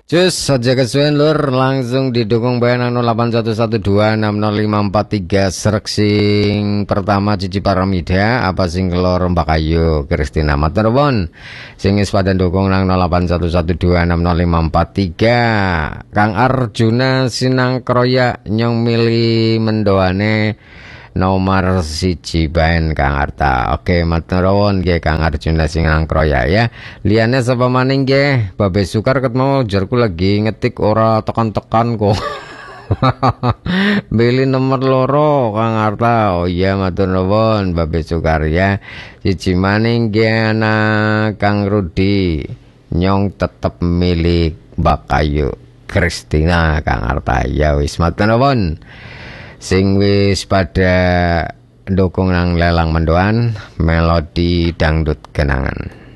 Cus saja kesuwen lur langsung didukung bae nang 0811260543 srek sing pertama Cici Paramida apa sing keloro Mbak Ayu Kristina matur nuwun sing wis padha dukung nang 0811260543 Kang Arjuna Sinangkroya nyong mili mendoane nomor siji baen Kang Arta. Oke, matur nuwun nggih Kang Arjuna Sinangkroya ya. Liyane sapa maning nggih? Babe Sukar ket mau jarku lagi ngetik ora tekan-tekan kok. Beli nomor loro Kang Arta. Oh iya matur nuwun Babe Sukar ya. Siji maning nggih ana Kang Rudi. Nyong tetep milik Mbak Ayu Kristina Kang Arta. Ya wis matur nuwun. Sing wis pada ndukung nang lelang mendoan melodi dangdut kenangan.